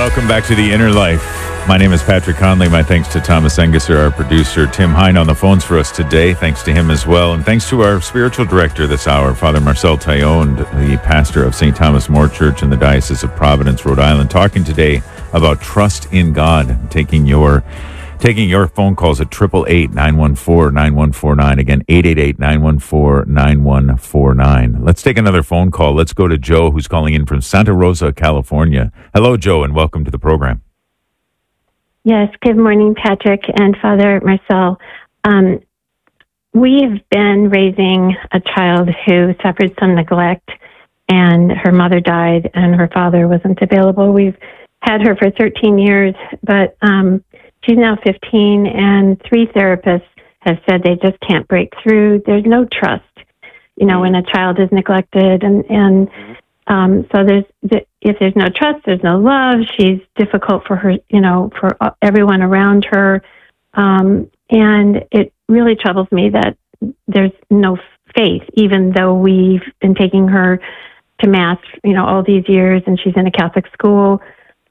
Welcome back to The Inner Life. My name is Patrick Conley. My thanks to Thomas Engesser, our producer, Tim Hine on the phones for us today. Thanks to him as well. And thanks to our spiritual director this hour, Father Marcel Taillon, the pastor of St. Thomas More Church in the Diocese of Providence, Rhode Island, talking today about trust in God, taking your phone calls at 888-914-9149. Again, 888-914-9149. Let's take another phone call. Let's go to Joe, who's calling in from Santa Rosa, California. Hello, Joe, and welcome to the program. Yes, good morning, Patrick and Father Marcel. We have been raising a child who suffered some neglect, and her mother died, and her father wasn't available. We've had her for 13 years, but she's now 15, and 3 therapists have said they just can't break through. There's no trust, when a child is neglected, and so if there's no trust, there's no love. She's difficult for her, for everyone around her, and it really troubles me that there's no faith, even though we've been taking her to Mass, all these years, and she's in a Catholic school.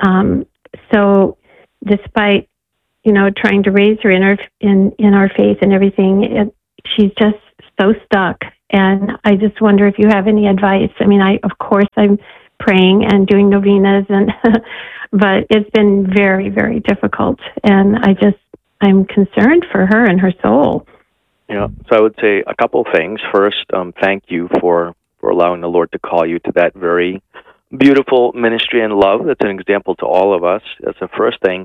So despite trying to raise her in our faith and everything, she's just so stuck. And I just wonder if you have any advice. I mean, I'm praying and doing novenas, but it's been very, very difficult. And I'm concerned for her and her soul. So I would say a couple things. First, thank you for allowing the Lord to call you to that very beautiful ministry and love. That's an example to all of us. That's the first thing.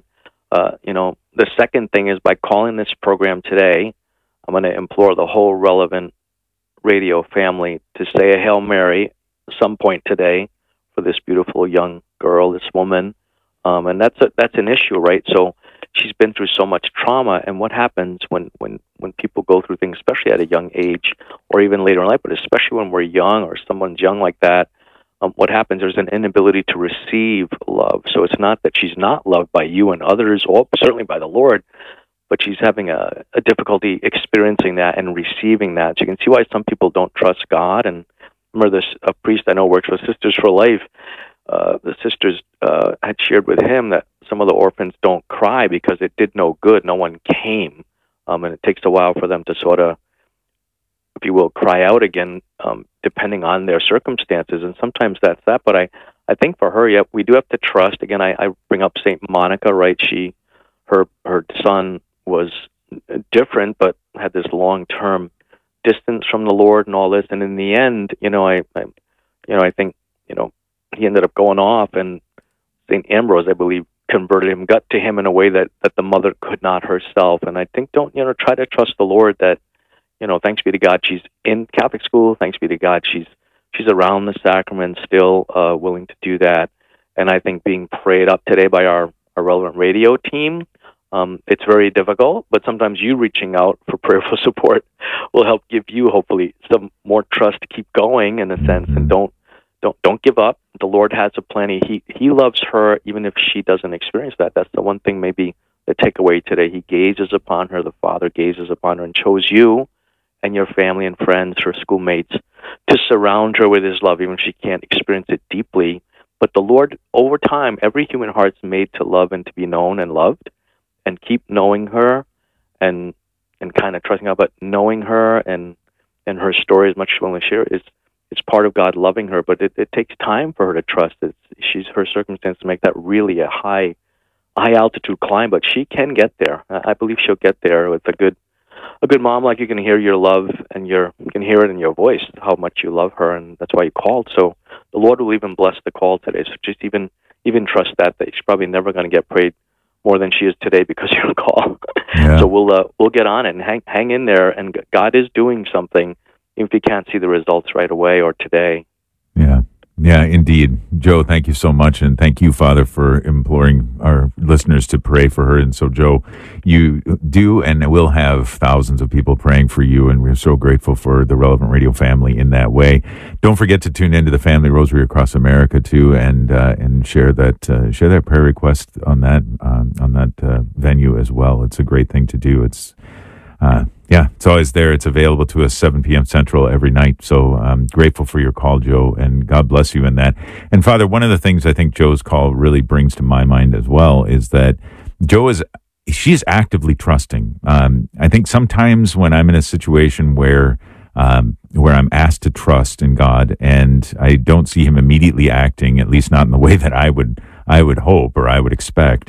The second thing is, by calling this program today, I'm going to implore the whole Relevant Radio family to say a Hail Mary some point today for this beautiful young girl, this woman. And that's an issue, right? So she's been through so much trauma, and what happens when people go through things, especially at a young age or even later in life, but especially when we're young or someone's young like that, what happens, there's an inability to receive love. So it's not that she's not loved by you and others, or certainly by the Lord, but she's having a difficulty experiencing that and receiving that. So you can see why some people don't trust God. And remember, a priest I know works with Sisters for Life. The sisters had shared with him that some of the orphans don't cry because it did no good. No one came. And it takes a while for them to sort of, if you will, cry out again, depending on their circumstances. And sometimes that's that. But I think for her, we do have to trust. Again, I bring up St. Monica, right? Her son was different, but had this long-term distance from the Lord and all this. And in the end, I think, he ended up going off, and St. Ambrose, I believe, converted him, got to him in a way that the mother could not herself. And I think try to trust the Lord that, thanks be to God, she's in Catholic school. Thanks be to God, she's around the sacrament, still willing to do that. And I think being prayed up today by our Relevant Radio team, it's very difficult, but sometimes you reaching out for prayerful support will help give you, hopefully, some more trust to keep going, in a sense, and don't give up. The Lord has a plan. He loves her, even if she doesn't experience that. That's the one thing, maybe, the takeaway today. He gazes upon her. The Father gazes upon her and chose you and your family and friends, her schoolmates, to surround her with His love, even if she can't experience it deeply. But the Lord, over time, every human heart's made to love and to be known and loved, and keep knowing her and kind of trusting her. But knowing her and her story, as much as she willing to share, it's part of God loving her. But it takes time for her to trust. Her circumstances make that really a high altitude climb, but she can get there. I believe she'll get there with a good mom. Like, you can hear your love, and you can hear it in your voice how much you love her, and that's why you called. So the Lord will even bless the call today. So just even trust that she's probably never going to get prayed more than she is today because you're on call. Yeah. So we'll get on it and hang in there, and God is doing something, even if you can't see the results right away or today. Yeah, indeed. Joe, thank you so much, and thank you, Father, for imploring our listeners to pray for her. And so, Joe, you do and will have thousands of people praying for you, and we're so grateful for the Relevant Radio family in that way. Don't forget to tune into the Family Rosary Across America too, and share that prayer request on that venue as well. It's a great thing to do. yeah, it's always there. It's available to us 7 p.m. Central every night. So I'm grateful for your call, Joe, and God bless you in that. And Father, one of the things I think Joe's call really brings to my mind as well is that she is actively trusting. I think sometimes when I'm in a situation where I'm asked to trust in God and I don't see him immediately acting, at least not in the way that I would hope or I would expect,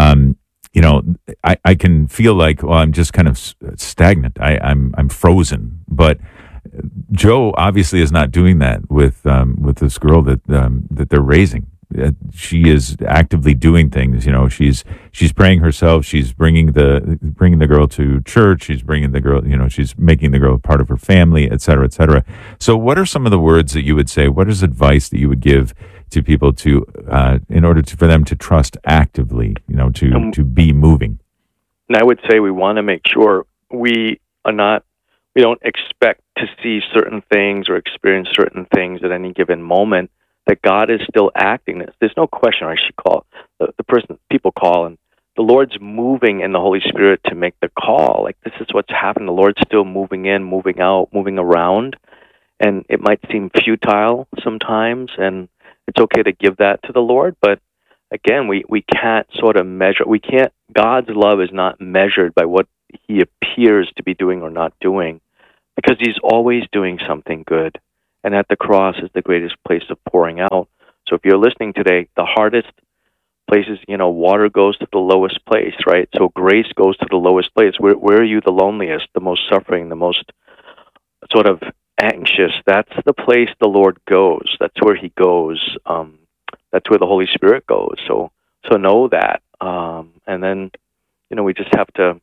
I can feel like, well, I'm just kind of stagnant. I'm frozen. But Joe obviously is not doing that with this girl that they're raising. She is actively doing things. She's praying herself. She's bringing the girl to church. She's bringing the girl. She's making the girl part of her family, et cetera, et cetera. So, what are some of the words that you would say? What is advice that you would give to people in order for them to trust actively? To be moving. And I would say we want to make sure we don't expect to see certain things or experience certain things at any given moment. That God is still acting. There's no question. I should call the person people call, and the Lord's moving in the Holy Spirit to make the call. Like, this is what's happening. The Lord's still moving in, moving out, moving around, and it might seem futile sometimes, and it's okay to give that to the Lord. But again, we can't sort of measure. We can't. God's love is not measured by what He appears to be doing or not doing, because He's always doing something good. And at the cross is the greatest place of pouring out. So if you're listening today, the hardest places, water goes to the lowest place, right? So grace goes to the lowest place. Where are you the loneliest, the most suffering, the most sort of anxious? That's the place the Lord goes. That's where He goes. That's where the Holy Spirit goes. So know that. And then, we just have to.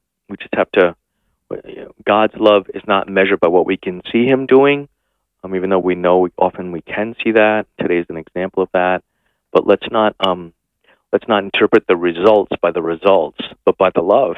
God's love is not measured by what we can see Him doing. Even though we know often we can see that. Today is an example of that. But let's not interpret the results by the results, but by the love,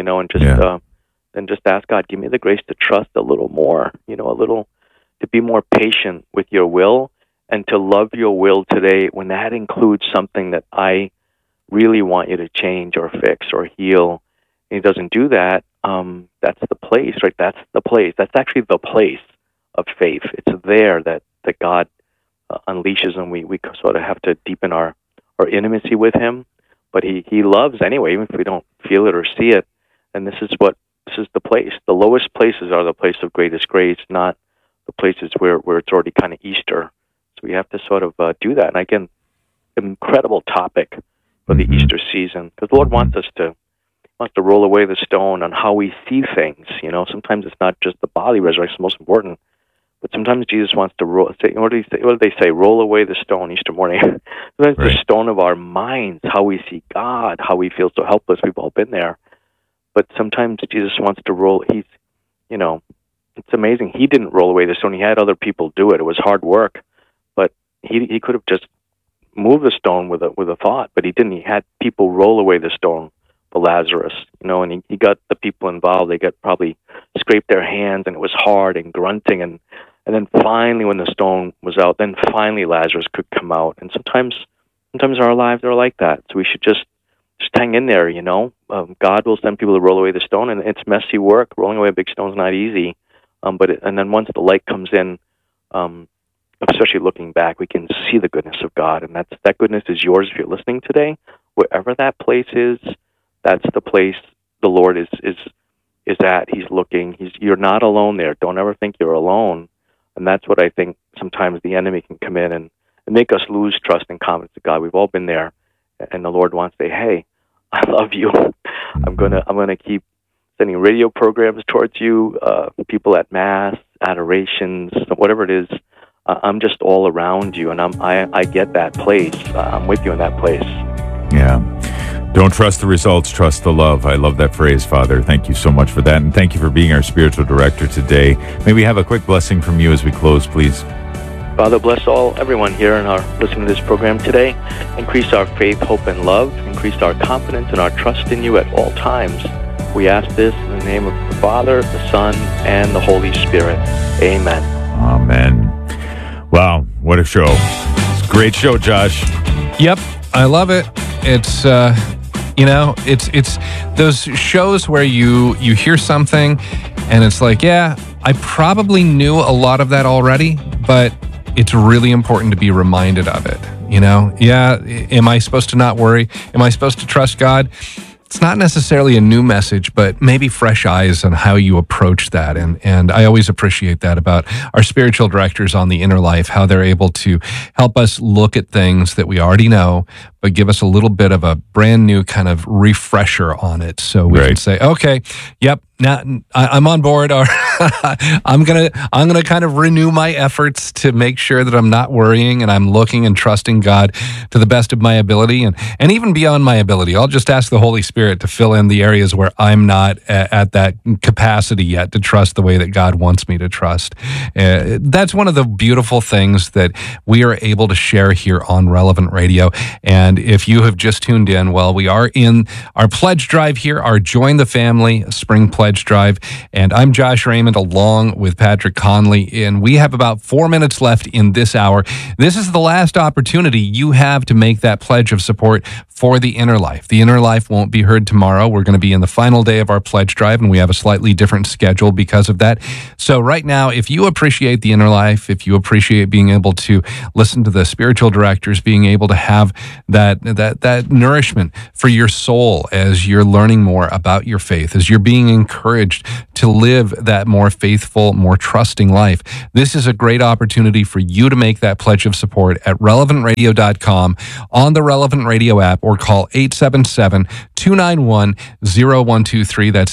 and just ask God, give me the grace to trust a little more, to be more patient with your will and to love your will today when that includes something that I really want you to change or fix or heal. And He doesn't do that. That's the place, right? That's the place. That's actually the place of faith. It's there that God unleashes, and we sort of have to deepen our intimacy with Him. But He loves anyway, even if we don't feel it or see it. And this is the place. The lowest places are the place of greatest grace, not the places where it's already kind of Easter. So we have to sort of do that. And again, incredible topic for the Easter season, because the Lord wants to roll away the stone on how we see things. Sometimes it's not just the body resurrection, most important. But sometimes Jesus wants to what do they say? Roll away the stone Easter morning. Sometimes the stone of our minds, how we see God, how we feel so helpless. We've all been there. But sometimes Jesus wants to roll. It's amazing. He didn't roll away the stone. He had other people do it. It was hard work. But he could have just moved the stone with a thought. But He didn't. He had people roll away the stone for Lazarus. And he got the people involved. They probably scraped their hands, and it was hard and grunting, and then finally, when the stone was out, then finally Lazarus could come out. And sometimes our lives are like that. So we should just hang in there. God will send people to roll away the stone, and it's messy work. Rolling away a big stone is not easy. And then once the light comes in, especially looking back, we can see the goodness of God, and that goodness is yours if you're listening today. Wherever that place is, that's the place the Lord is at. He's looking. You're not alone there. Don't ever think you're alone. And that's what I think sometimes the enemy can come in and make us lose trust and confidence in God. We've all been there, and the Lord wants to say, "Hey, I love you. I'm gonna keep sending radio programs towards you, people at Mass, adorations, whatever it is. I'm just all around you, and I get that place. I'm with you in that place." Yeah. Don't trust the results, trust the love. I love that phrase, Father. Thank you so much for that. And thank you for being our spiritual director today. May we have a quick blessing from you as we close, please. Father, bless everyone here and listening to this program today. Increase our faith, hope, and love. Increase our confidence and our trust in you at all times. We ask this in the name of the Father, the Son, and the Holy Spirit. Amen. Amen. Wow, what a show. It's a great show, Josh. Yep, I love it. It's You know, it's those shows where you hear something and it's like, yeah, I probably knew a lot of that already, but it's really important to be reminded of it. You know, yeah, am I supposed to not worry? Am I supposed to trust God? It's not necessarily a new message, but maybe fresh eyes on how you approach that. And I always appreciate that about our spiritual directors on the Inner Life, how they're able to help us look at things that we already know, but give us a little bit of a brand new kind of refresher on it. So we can say, okay, yep, now I'm on board. Or I'm gonna kind of renew my efforts to make sure that I'm not worrying and I'm looking and trusting God to the best of my ability and even beyond my ability. I'll just ask the Holy Spirit to fill in the areas where I'm not at that capacity yet to trust the way that God wants me to trust. That's one of the beautiful things that we are able to share here on Relevant Radio. And if you have just tuned in, well, we are in our pledge drive here, our Join the Family Spring Pledge Drive. And I'm Josh Raymond along with Patrick Conley. And we have about 4 minutes left in this hour. This is the last opportunity you have to make that pledge of support for the Inner Life. The Inner Life won't be heard tomorrow. We're going to be in the final day of our pledge drive, and we have a slightly different schedule because of that. So right now, if you appreciate the Inner Life, if you appreciate being able to listen to the spiritual directors, being able to have that nourishment for your soul as you're learning more about your faith, as you're being encouraged to live that more faithful, more trusting life, this is a great opportunity for you to make that pledge of support at relevantradio.com, on the Relevant Radio app, or call 877-291-0123. That's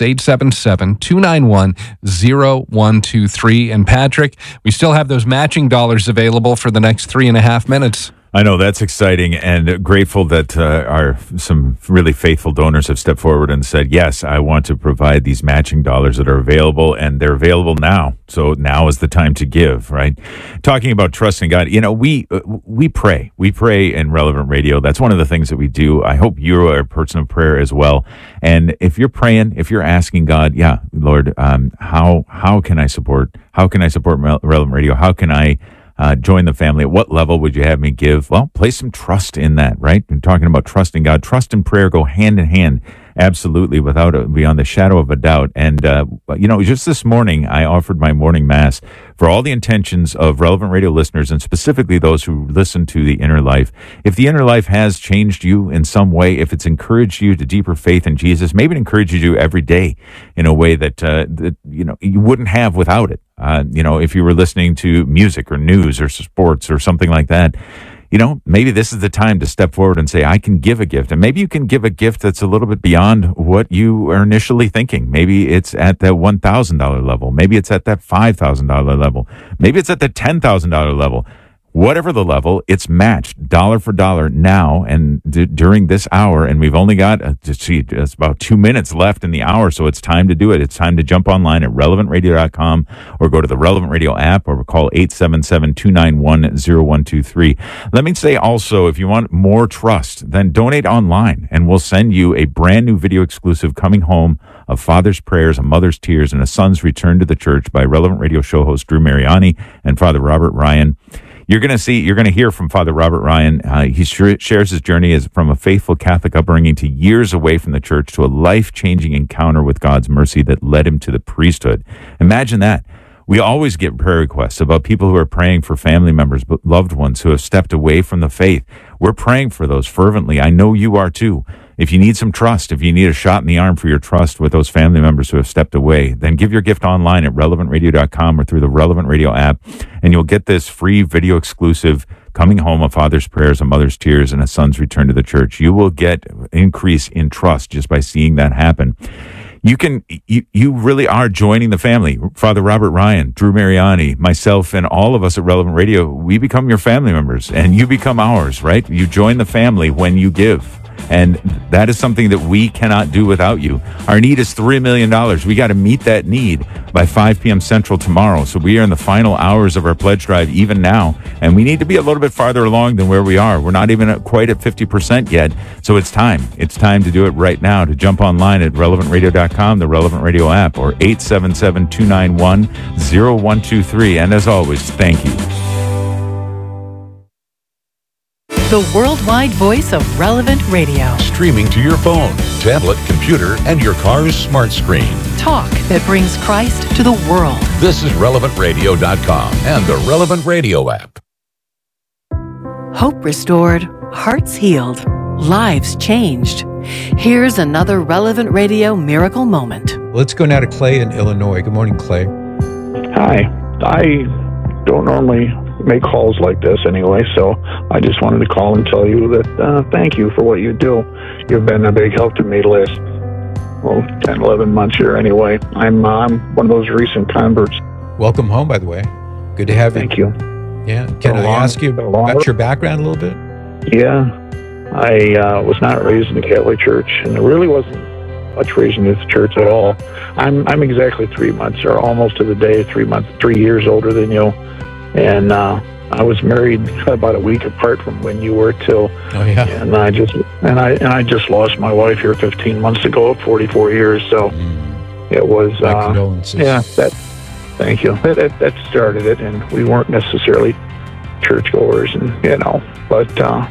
877-291-0123. And Patrick, we still have those matching dollars available for the next 3.5 minutes. I know, that's exciting, and grateful that some really faithful donors have stepped forward and said, yes, I want to provide these matching dollars that are available, and they're available now. So now is the time to give, right? Talking about trusting God, you know, we pray. We pray in Relevant Radio. That's one of the things that we do. I hope you are a person of prayer as well. And if you're praying, if you're asking God, yeah, Lord, how can I support Relevant Radio? How can I join the family? At what level would you have me give? Well, place some trust in that, right? We're talking about trusting God. Trust and prayer go hand in hand, absolutely, beyond the shadow of a doubt. And, you know, just this morning, I offered my morning mass for all the intentions of Relevant Radio listeners, and specifically those who listen to the Inner Life. If the Inner Life has changed you in some way, if it's encouraged you to deeper faith in Jesus, maybe it encourages you every day in a way that you know, you wouldn't have without it. You know, if you were listening to music or news or sports or something like that, you know, maybe this is the time to step forward and say, I can give a gift. And maybe you can give a gift that's a little bit beyond what you are initially thinking. Maybe it's at that $1,000 level. Maybe it's at that $5,000 level. Maybe it's at the $10,000 level. Whatever the level, it's matched dollar for dollar now and during this hour. And we've only got, it's about 2 minutes left in the hour. So it's time to do it. It's time to jump online at relevantradio.com or go to the Relevant Radio app or call 877-291-0123. Let me say also, if you want more trust, then donate online and we'll send you a brand new video exclusive, Coming Home, a father's prayers, a mother's tears, and a son's return to the church by Relevant Radio show host Drew Mariani and Father Robert Ryan. You're going to hear from Father Robert Ryan. He shares his journey as from a faithful Catholic upbringing to years away from the church to a life-changing encounter with God's mercy that led him to the priesthood. Imagine that. We always get prayer requests about people who are praying for family members, loved ones who have stepped away from the faith. We're praying for those fervently. I know you are too. If you need some trust, if you need a shot in the arm for your trust with those family members who have stepped away, then give your gift online at relevantradio.com or through the Relevant Radio app, and you'll get this free video exclusive, Coming Home, a father's prayers, a mother's tears, and a son's return to the church. You will get increase in trust just by seeing that happen. You really are joining the family. Father Robert Ryan, Drew Mariani, myself, and all of us at Relevant Radio, we become your family members, and you become ours, right? You join the family when you give. And that is something that we cannot do without you. Our need is $3 million. We got to meet that need by 5 p.m. Central tomorrow. So we are in the final hours of our pledge drive even now. And we need to be a little bit farther along than where we are. We're not even quite at 50% yet. So it's time. It's time to do it right now. To jump online at relevantradio.com, the Relevant Radio app, or 877-291-0123. And as always, thank you. the worldwide voice of Relevant Radio. Streaming to your phone, tablet, computer, and your car's smart screen. Talk that brings Christ to the world. This is RelevantRadio.com and the Relevant Radio app. Hope restored, hearts healed, lives changed. Here's another Relevant Radio miracle moment. Let's go now to Clay in Illinois. Good morning, Clay. Hi. I don't normally make calls like this anyway, so I just wanted to call and tell you that thank you for what you do. You've been a big help to me the last 10, 11 months here anyway. I'm one of those recent converts. Welcome home, by the way. Good to have you. Thank you. Yeah. Can I ask you about your background a little bit? Yeah. I was not raised in the Catholic Church, and there really wasn't much raised in the church at all. I'm exactly 3 months, or almost to the day, 3 years older than you. And I was married about a week apart from when you were too. Oh yeah. And I just lost my wife here 15 months ago, 44 years. So it was My condolences. yeah. Thank you. That started it, and we weren't necessarily churchgoers, and but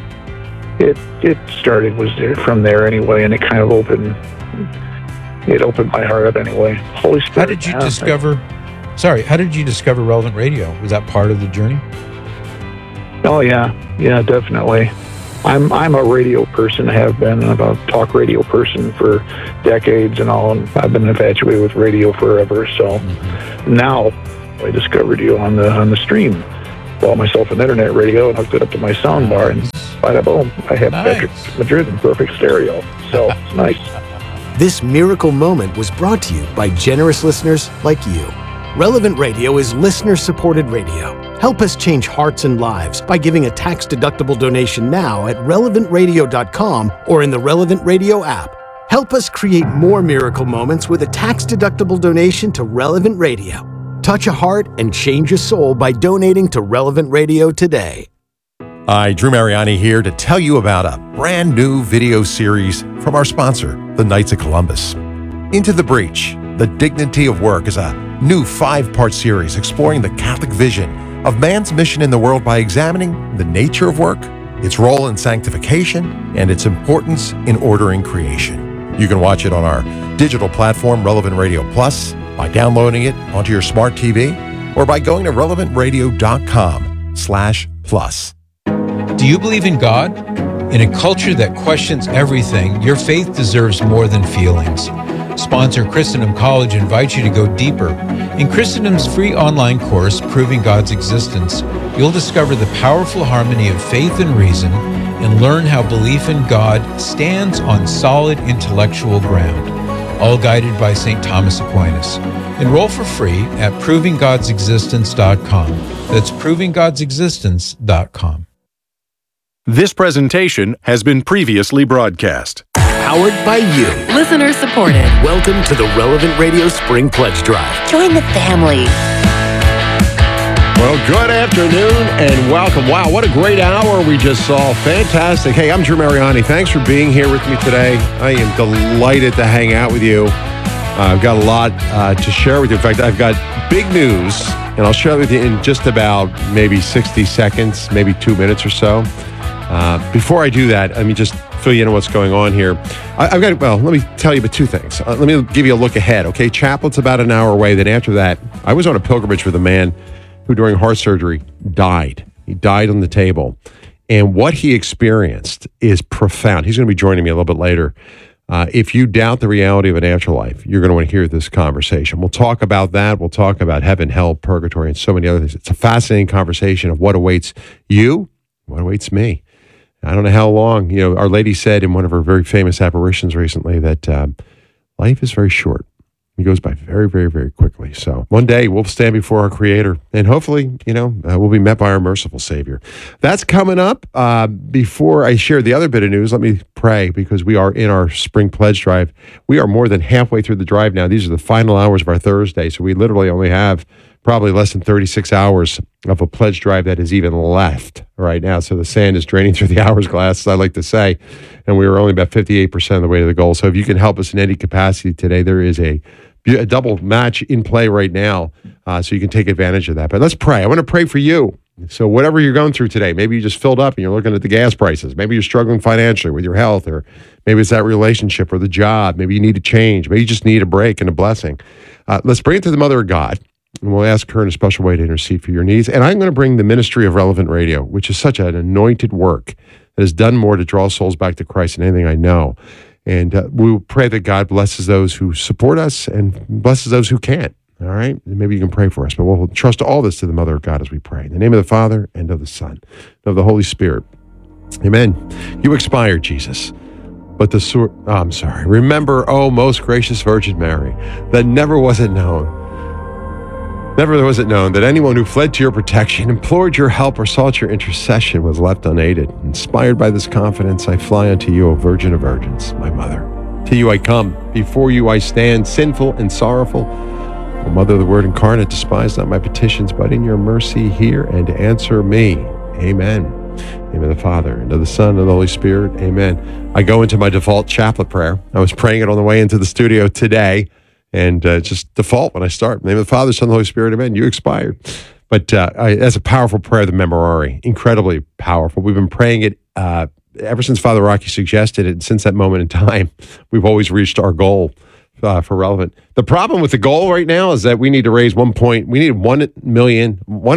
it started from there anyway, and it kind of opened my heart up anyway. Holy Spirit. How did you discover Relevant Radio? Was that part of the journey? Oh yeah, definitely. I'm a radio person, have been a talk radio person for decades and all, and I've been infatuated with radio forever. So now I discovered you on the stream. Bought myself an internet radio and hooked it up to my sound bar, and bada boom, I have Patrick Madrid in perfect stereo. So it's nice. This miracle moment was brought to you by generous listeners like you. Relevant Radio is listener-supported radio. Help us change hearts and lives by giving a tax-deductible donation now at relevantradio.com or in the Relevant Radio app. Help us create more miracle moments with a tax-deductible donation to Relevant Radio. Touch a heart and change a soul by donating to Relevant Radio today. Hi, Drew Mariani here to tell you about a brand new video series from our sponsor, the Knights of Columbus. Into the Breach, The Dignity of Work is a new 5-part series exploring the Catholic vision of man's mission in the world by examining the nature of work, its role in sanctification, and its importance in ordering creation. You can watch it on our digital platform, Relevant Radio Plus, by downloading it onto your smart TV, or by going to relevantradio.com/plus. Do you believe in God? In a culture that questions everything, your faith deserves more than feelings. Sponsor Christendom College invites you to go deeper. In Christendom's free online course, Proving God's Existence, you'll discover the powerful harmony of faith and reason and learn how belief in God stands on solid intellectual ground, all guided by St. Thomas Aquinas. Enroll for free at provinggodsexistence.com. That's provinggodsexistence.com. This presentation has been previously broadcast. Powered by you. Listener supported. Welcome to the Relevant Radio Spring Pledge Drive. Join the family. Well, good afternoon and welcome. Wow, what a great hour we just saw. Fantastic. Hey, I'm Drew Mariani. Thanks for being here with me today. I am delighted to hang out with you. I've got a lot to share with you. In fact, I've got big news, and I'll share it with you in just about maybe 60 seconds, maybe 2 minutes or so. Before I do that, let me just fill you in on what's going on here. Let me tell you about two things. Let me give you a look ahead, okay? Chapel's about an hour away. Then after that, I was on a pilgrimage with a man who during heart surgery died. He died on the table. And what he experienced is profound. He's going to be joining me a little bit later. If you doubt the reality of an afterlife, you're going to want to hear this conversation. We'll talk about that. We'll talk about heaven, hell, purgatory, and so many other things. It's a fascinating conversation of what awaits you, what awaits me. I don't know how long. Our Lady said in one of her very famous apparitions recently that life is very short. It goes by very, very, very quickly. So one day we'll stand before our Creator, and hopefully, we'll be met by our merciful Savior. That's coming up. Before I share the other bit of news, let me pray, because we are in our spring pledge drive. We are more than halfway through the drive now. These are the final hours of our Thursday, so we literally only have probably less than 36 hours of a pledge drive that is even left right now. So the sand is draining through the hours glass, as I like to say, and we are only about 58% of the way to the goal. So if you can help us in any capacity today, there is a double match in play right now, so you can take advantage of that. But let's pray. I want to pray for you. So whatever you're going through today, maybe you just filled up and you're looking at the gas prices. Maybe you're struggling financially with your health, or maybe it's that relationship or the job. Maybe you need a change. Maybe you just need a break and a blessing. Let's bring it to the Mother of God, and we'll ask her in a special way to intercede for your needs. And I'm going to bring the ministry of Relevant Radio, which is such an anointed work that has done more to draw souls back to Christ than anything I know. And we will pray that God blesses those who support us and blesses those who can't. All right? And maybe you can pray for us, but we'll trust all this to the Mother of God as we pray. In the name of the Father, and of the Son, and of the Holy Spirit. Amen. You expired, Jesus. But the sword, I'm sorry. Remember, oh, most gracious Virgin Mary, that never was it known that anyone who fled to your protection, implored your help, or sought your intercession was left unaided. Inspired by this confidence, I fly unto you, O Virgin of Virgins, my Mother. To you I come, before you I stand, sinful and sorrowful. O Mother of the Word incarnate, despise not my petitions, but in your mercy hear and answer me. Amen. In the name of the Father, and of the Son, and of the Holy Spirit. Amen. I go into my default chaplet prayer. I was praying it on the way into the studio today, and just default when I start. In the name of the Father, Son, and the Holy Spirit. Amen. You expired. But that's a powerful prayer, the Memorare. Incredibly powerful. We've been praying it ever since Father Rocky suggested it. Since that moment in time, we've always reached our goal for Relevant. The problem with the goal right now is that we need to raise we need $1.25 million,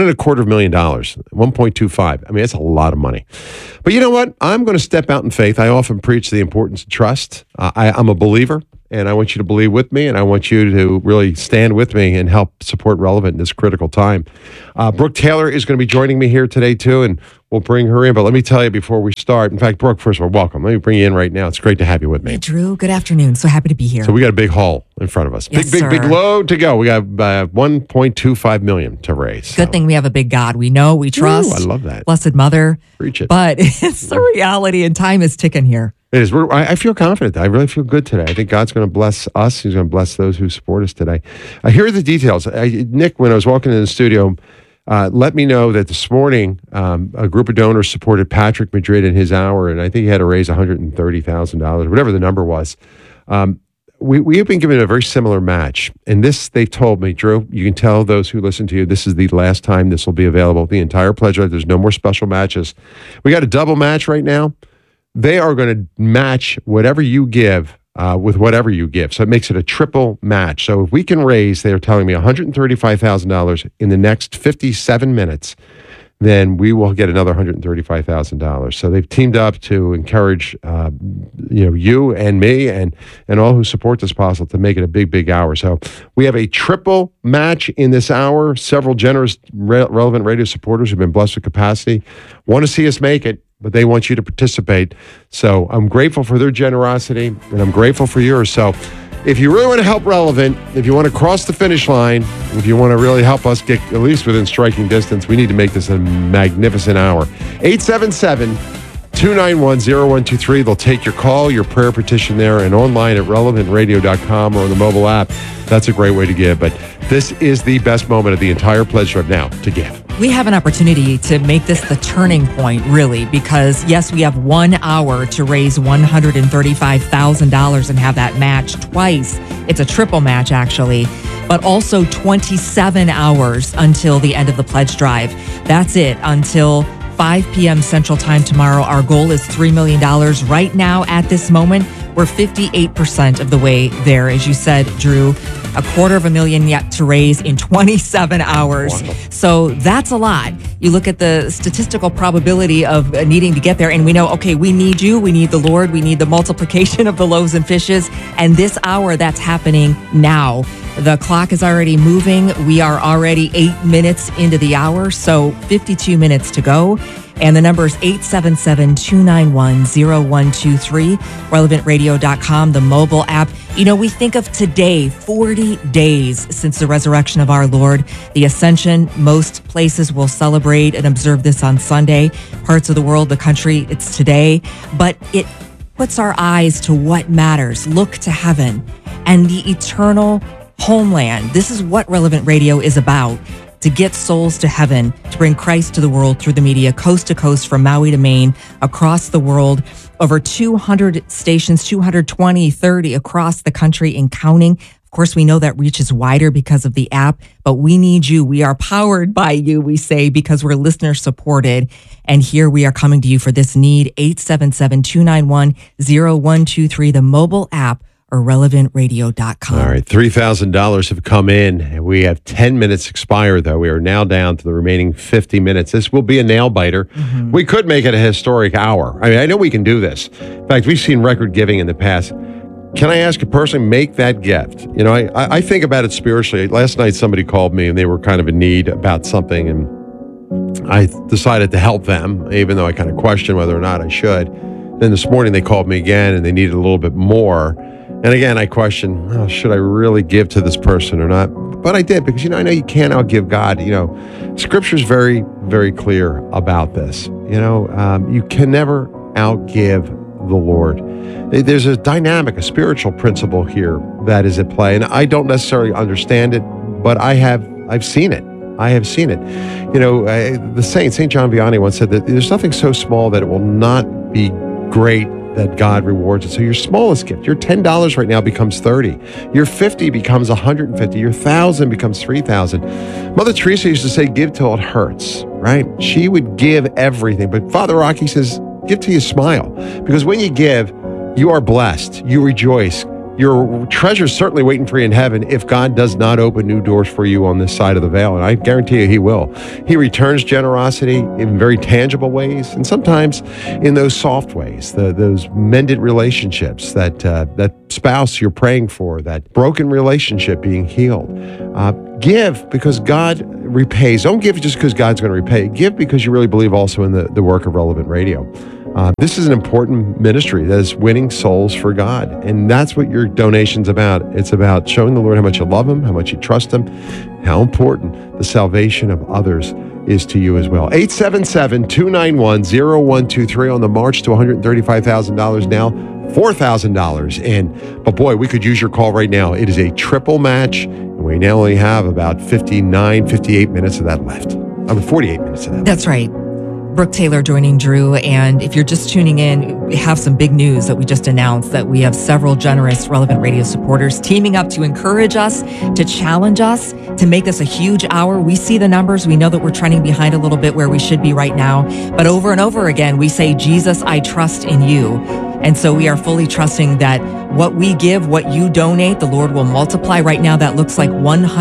$1.25. I mean, that's a lot of money. But you know what? I'm going to step out in faith. I often preach the importance of trust. I'm a believer, and I want you to believe with me, and I want you to really stand with me and help support Relevant in this critical time. Brooke Taylor is going to be joining me here today, too, and we'll bring her in. But let me tell you before we start. In fact, Brooke, first of all, welcome. Let me bring you in right now. It's great to have you with me. Hey, Drew. Good afternoon. So happy to be here. So we got a big haul in front of us. Yes, big load to go. We got $1.25 million to raise. Good thing we have a big God. We know, we trust. Ooh, I love that. Blessed Mother. Preach it. But it's the reality, and time is ticking here. It is. I feel confident. I really feel good today. I think God's going to bless us. He's going to bless those who support us today. Here are the details. Nick, when I was walking in the studio, let me know that this morning a group of donors supported Patrick Madrid in his hour, and I think he had to raise $130,000, whatever the number was. We have been given a very similar match, and this, they told me, Drew, you can tell those who listen to you, this is the last time this will be available. The entire pledge, there's no more special matches. We got a double match right now. They are going to match whatever you give with whatever you give. So it makes it a triple match. So if we can raise, they're telling me $135,000 in the next 57 minutes, then we will get another $135,000. So they've teamed up to encourage you and me and all who support this apostle to make it a big hour. So we have a triple match in this hour. Several generous Relevant Radio supporters who've been blessed with capacity want to see us make it, but they want you to participate. So I'm grateful for their generosity, and I'm grateful for yours. So if you really want to help Relevant, if you want to cross the finish line, if you want to really help us get at least within striking distance, we need to make this a magnificent hour. 877-291-0123. They'll take your call, your prayer petition there, and online at relevantradio.com or on the mobile app. That's a great way to give. But this is the best moment of the entire pledge drive now to give. We have an opportunity to make this the turning point, really, because yes, we have 1 hour to raise $135,000 and have that match twice. It's a triple match, actually, but also 27 hours until the end of the pledge drive. That's it until 5 p.m. Central Time tomorrow. Our goal is $3 million. Right now, at this moment, we're 58% of the way there. As you said, Drew, $250,000 yet to raise in 27 hours. Wow. So that's a lot. You look at the statistical probability of needing to get there, and we know, okay, we need you, we need the Lord, we need the multiplication of the loaves and fishes. And this hour, that's happening now. The clock is already moving. We are already 8 minutes into the hour, so 52 minutes to go. And the number is 877-291-0123, relevantradio.com, the mobile app. You know, we think of today, 40 days since the resurrection of our Lord, the ascension. Most places will celebrate and observe this on Sunday. Parts of the world, the country, it's today. But it puts our eyes to what matters. Look to heaven and the eternal homeland. This is what Relevant Radio is about. To get souls to heaven, to bring Christ to the world through the media, coast to coast, from Maui to Maine, across the world, over 200 stations, 220, 30 across the country and counting. Of course, we know that reach is wider because of the app, but we need you. We are powered by you, we say, because we're listener supported. And here we are coming to you for this need. 877-291-0123, the mobile app, or relevantradio.com. All right, $3,000 have come in, and we have 10 minutes expired, though. We are now down to the remaining 50 minutes. This will be a nail biter. Mm-hmm. We could make it a historic hour. I mean, I know we can do this. In fact, we've seen record giving in the past. Can I ask a person, make that gift? You know, I think about it spiritually. Last night, somebody called me, and they were kind of in need about something, and I decided to help them, even though I kind of questioned whether or not I should. Then this morning, they called me again, and they needed a little bit more. And again, I questioned, oh, should I really give to this person or not? But I did, because, I know you can't outgive God. Scripture's very, very clear about this. You can never outgive the Lord. There's a dynamic, a spiritual principle here that is at play. And I don't necessarily understand it, but I've seen it. I have seen it. The St. John Vianney once said that there's nothing so small that it will not be great that God rewards it. So your smallest gift, your $10 right now becomes $30. Your $50 becomes $150. Your $1,000 becomes $3,000. Mother Teresa used to say, give till it hurts, right? She would give everything. But Father Rocky says, give till you smile. Because when you give, you are blessed. You rejoice. Your treasure's certainly waiting for you in heaven if God does not open new doors for you on this side of the veil. And I guarantee you he will. He returns generosity in very tangible ways, and sometimes in those soft ways, those mended relationships, that spouse you're praying for, that broken relationship being healed. Give because God repays. Don't give just because God's going to repay. Give because you really believe also in the work of Relevant Radio. This is an important ministry that is winning souls for God. And that's what your donation's about. It's about showing the Lord how much you love him, how much you trust him, how important the salvation of others is to you as well. 877-291-0123 on the march to $135,000 now, $4,000. But boy, we could use your call right now. It is a triple match, and we now only have about 58 minutes of that left. 48 minutes of that left. That's right. Brooke Taylor joining Drew. And if you're just tuning in, we have some big news that we just announced, that we have several generous Relevant Radio supporters teaming up to encourage us, to challenge us, to make this a huge hour. We see the numbers. We know that we're trending behind a little bit where we should be right now. But over and over again, we say, Jesus, I trust in you. And so we are fully trusting that what we give, what you donate, the Lord will multiply. Right now, that looks like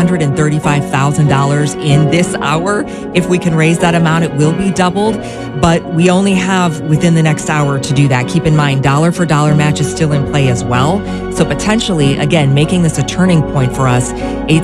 $135,000 in this hour. If we can raise that amount, it will be doubled. But we only have within the next hour to do that. Keep in mind, dollar for dollar match is still in play as well. So potentially, again, making this a turning point for us,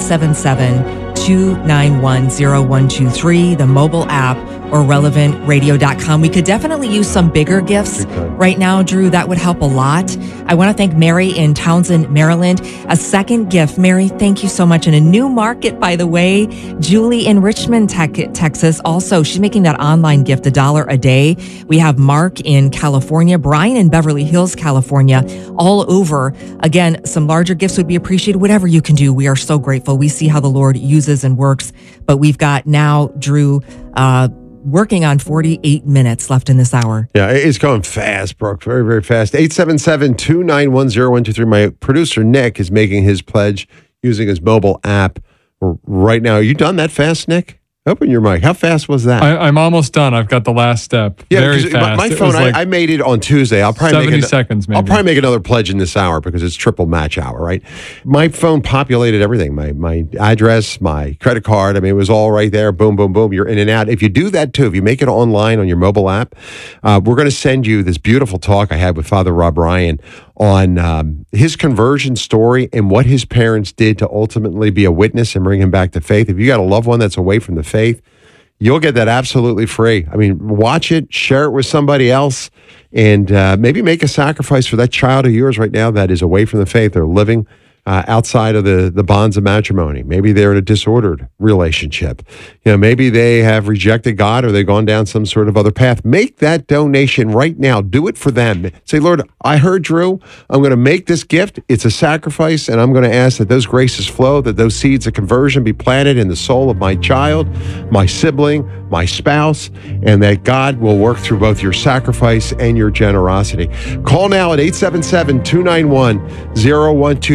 877-291-0123, the mobile app, or relevantradio.com. We could definitely use some bigger gifts right now, Drew. That would help a lot. I want to thank Mary in Townsend, Maryland. A second gift. Mary, thank you so much. In a new market, by the way. Julie in Richmond, Texas. Also, she's making that online gift, $1 a day. We have Mark in California, Brian in Beverly Hills, California, all over. Again, some larger gifts would be appreciated. Whatever you can do, we are so grateful. We see how the Lord uses and works. But we've got now, Drew, working on 48 minutes left in this hour. Yeah, it's going fast, Brooke. Very, very fast. 877-291-0123. My producer, Nick, is making his pledge using his mobile app right now. Are you done that fast, Nick? Open your mic. How fast was that? I'm almost done. I've got the last step. Yeah, very fast. My phone, I made it on Tuesday. I'll probably 70 seconds, maybe. I'll probably make another pledge in this hour because it's triple match hour, right? My phone populated everything. My address, my credit card. I mean, it was all right there. Boom, boom, boom. You're in and out. If you do that too, if you make it online on your mobile app, we're going to send you this beautiful talk I had with Father Rob Ryan on his conversion story and what his parents did to ultimately be a witness and bring him back to faith. If you got a loved one that's away from the faith, you'll get that absolutely free. I mean, watch it, share it with somebody else, and maybe make a sacrifice for that child of yours right now that is away from the faith. They're living outside of the bonds of matrimony. Maybe they're in a disordered relationship. Maybe they have rejected God or they've gone down some sort of other path. Make that donation right now. Do it for them. Say, Lord, I heard Drew. I'm going to make this gift. It's a sacrifice, and I'm going to ask that those graces flow, that those seeds of conversion be planted in the soul of my child, my sibling, my spouse, and that God will work through both your sacrifice and your generosity. Call now at 877-291-0123.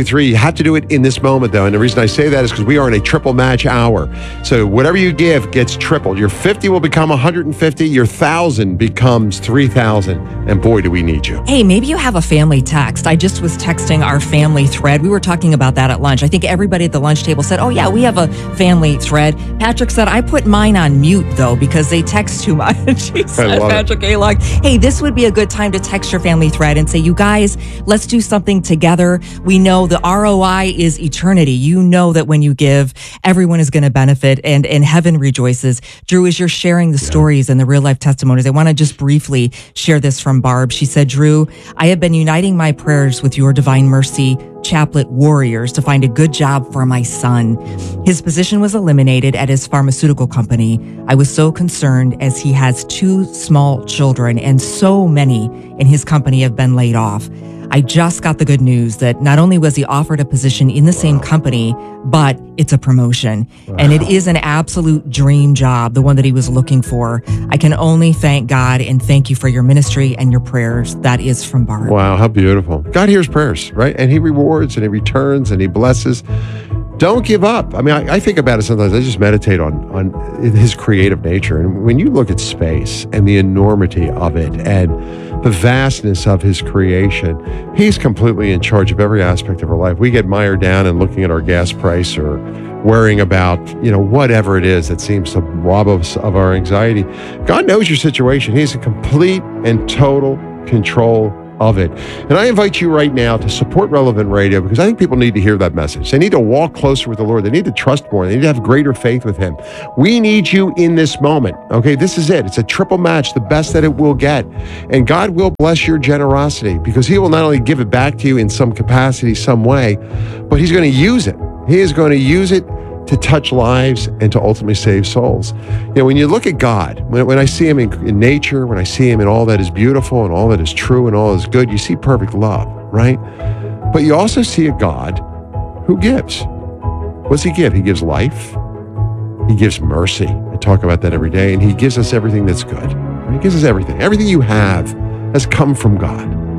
have to do it in this moment, though. And the reason I say that is because we are in a triple match hour. So whatever you give gets tripled. Your 50 will become 150. Your 1,000 becomes 3,000. And boy, do we need you. Hey, maybe you have a family text. I just was texting our family thread. We were talking about that at lunch. I think everybody at the lunch table said, oh yeah, we have a family thread. Patrick said, I put mine on mute though, because they text too much. He said, Patrick Alog, hey, this would be a good time to text your family thread and say, you guys, let's do something together. We know the ROI is eternity. You know that when you give, everyone is going to benefit and heaven rejoices. Drew, as you're sharing the stories and the real life testimonies, I want to just briefly share this from Barb. She said, Drew, I have been uniting my prayers with your Divine Mercy Chaplet warriors to find a good job for my son. His position was eliminated at his pharmaceutical company. I was so concerned as he has 2 small children and so many in his company have been laid off. I just got the good news that not only was he offered a position in the same company, but it's a promotion. Wow. And it is an absolute dream job, the one that he was looking for. I can only thank God and thank you for your ministry and your prayers. That is from Barb. Wow, how beautiful. God hears prayers, right? And he rewards and he returns and he blesses. Don't give up. I mean, I think about it sometimes. I just meditate on his creative nature. And when you look at space and the enormity of it and the vastness of his creation, he's completely in charge of every aspect of our life. We get mired down in looking at our gas price or worrying about, whatever it is that seems to rob us of our anxiety. God knows your situation. He's in complete and total control of it. And I invite you right now to support Relevant Radio because I think people need to hear that message. They need to walk closer with the Lord. They need to trust more. They need to have greater faith with him. We need you in this moment. Okay, this is it. It's a triple match, the best that it will get. And God will bless your generosity because he will not only give it back to you in some capacity, some way, but he's going to use it. He is going to use it to touch lives and to ultimately save souls. When you look at God, when I see him in nature, when I see him in all that is beautiful and all that is true and all that is good, you see perfect love, right? But you also see a God who gives. What does he give? He gives life. He gives mercy. I talk about that every day. And he gives us everything that's good. He gives us everything. Everything you have has come from God.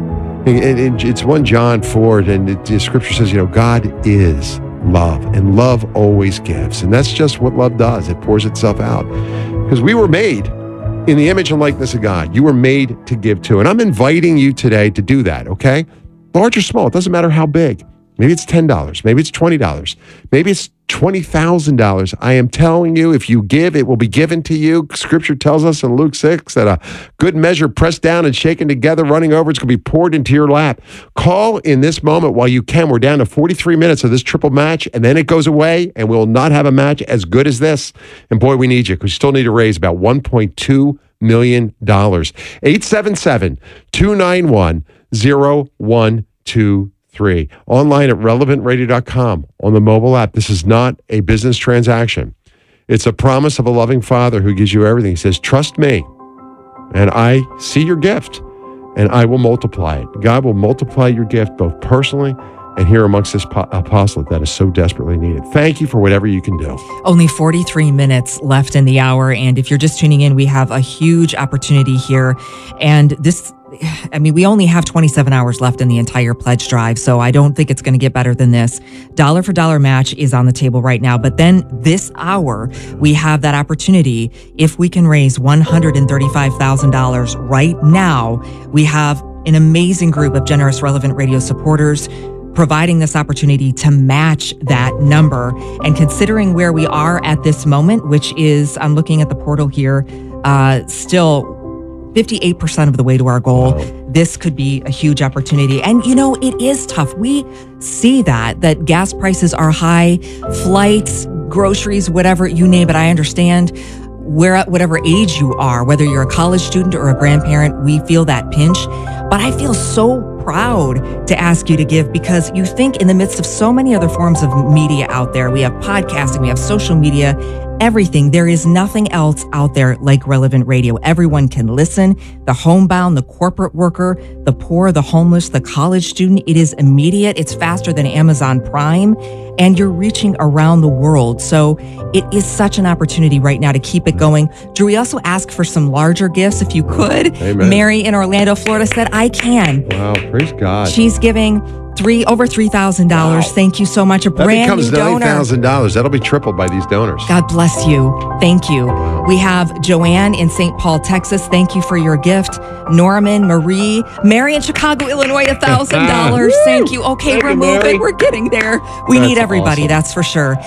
And it's 1 John 4, and the scripture says, God is love, and love always gives. And that's just what love does. It pours itself out. Because we were made in the image and likeness of God. You were made to give too. And I'm inviting you today to do that, okay? Large or small, it doesn't matter how big. Maybe it's $10, maybe it's $20, maybe it's $20,000. I am telling you, if you give, it will be given to you. Scripture tells us in Luke 6 that a good measure pressed down and shaken together, running over, it's going to be poured into your lap. Call in this moment while you can. We're down to 43 minutes of this triple match, and then it goes away, and we'll not have a match as good as this. And boy, we need you, because we still need to raise about $1.2 million. 877-291-0123. Online at relevantradio.com, on the mobile app. This is not a business transaction. It's a promise of a loving Father who gives you everything. He says, trust me, and I see your gift, and I will multiply it. God will multiply your gift both personally and here amongst this apostolate that is so desperately needed. Thank you for whatever you can do. Only 43 minutes left in the hour, and if you're just tuning in, we have a huge opportunity here. And we only have 27 hours left in the entire pledge drive, so I don't think it's going to get better than this. Dollar for dollar match is on the table right now, but then this hour, we have that opportunity. If we can raise $135,000 right now, we have an amazing group of generous Relevant Radio supporters providing this opportunity to match that number. And considering where we are at this moment, which is, I'm looking at the portal here, still 58% of the way to our goal. This could be a huge opportunity. And it is tough. We see that gas prices are high, flights, groceries, whatever, you name it. I understand whatever age you are, whether you're a college student or a grandparent, we feel that pinch. But I feel so proud to ask you to give, because you think in the midst of so many other forms of media out there, we have podcasting, we have social media, everything. There is nothing else out there like Relevant Radio. Everyone can listen. The homebound, the corporate worker, the poor, the homeless, the college student. It is immediate. It's faster than Amazon Prime, and you're reaching around the world. So it is such an opportunity right now to keep it going. Drew, we also ask for some larger gifts if you could. Amen. Mary in Orlando, Florida said, I can. Wow, praise God. She's giving Over $3,000. Wow. Thank you so much. A That brand becomes new donor. $9,000. That'll be tripled by these donors. God bless you. Thank you. We have Joanne in St. Paul, Texas. Thank you for your gift. Norman, Marie, Mary in Chicago, Illinois, $1,000. Thank you. Okay, Thank we're you, moving. Mary. We're getting there. We That's need everybody, awesome. that's for sure.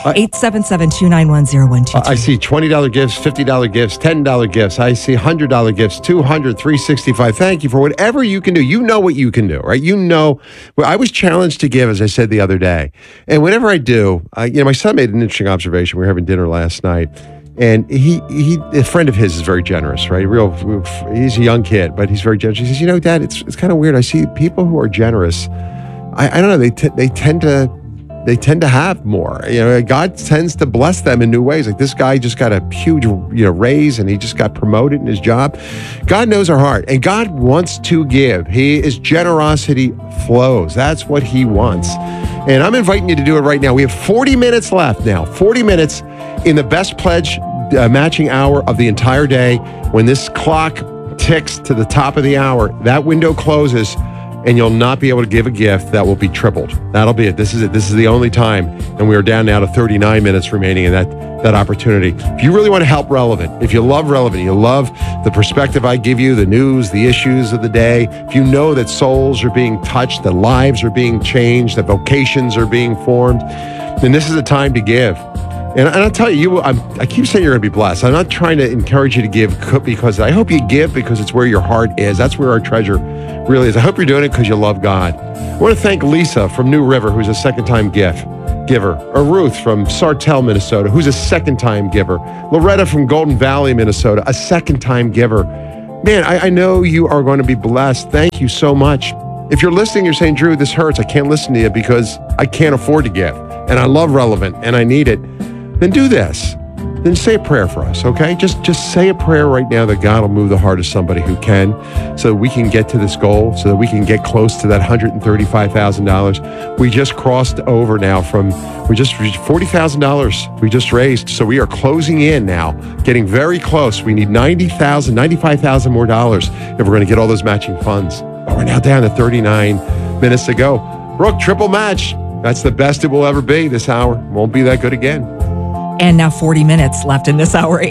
877-291-0122. I see $20 gifts, $50 gifts, $10 gifts. I see $100 gifts, $200, $365. Thank you for whatever you can do. You know what you can do, right? You know. Well, I was challenged to give, as I said the other day. And whenever I do, my son made an interesting observation. We were having dinner last night. And a friend of his is very generous, right? He's a young kid, but he's very generous. He says, Dad, it's kind of weird. I see people who are generous. I don't know. They tend to have more. God tends to bless them in new ways. Like this guy just got a huge, raise, and he just got promoted in his job. God knows our heart, and God wants to give. His generosity flows. That's what He wants. And I'm inviting you to do it right now. We have 40 minutes left now. 40 minutes in the best pledge matching hour of the entire day. When this clock ticks to the top of the hour, that window closes, and you'll not be able to give a gift that will be tripled. That'll be it. This is it. This is the only time. And we are down now to 39 minutes remaining in that opportunity. If you really want to help Relevant, if you love Relevant, you love the perspective I give you, the news, the issues of the day, if you know that souls are being touched, that lives are being changed, that vocations are being formed, then this is a time to give. And I'll tell you, I keep saying you're going to be blessed. I'm not trying to encourage you to give because I hope you give because it's where your heart is. That's where our treasure really is. I hope you're doing it because you love God. I want to thank Lisa from New River, who's a second-time giver. Or Ruth from Sartell, Minnesota, who's a second-time giver. Loretta from Golden Valley, Minnesota, a second-time giver. Man, I know you are going to be blessed. Thank you so much. If you're listening, you're saying, Drew, this hurts. I can't listen to you because I can't afford to give. And I love Relevant and I need it. Then do this. Then say a prayer for us, okay? Just say a prayer right now that God will move the heart of somebody who can, so that we can get to this goal, so that we can get close to that $135,000. We just crossed over now we just reached $40,000 we just raised. So we are closing in now, getting very close. We need $95,000 more dollars if we're going to get all those matching funds. But we're now down to 39 minutes to go. Brooke, triple match. That's the best it will ever be this hour. Won't be that good again. And now 40 minutes left in this hour.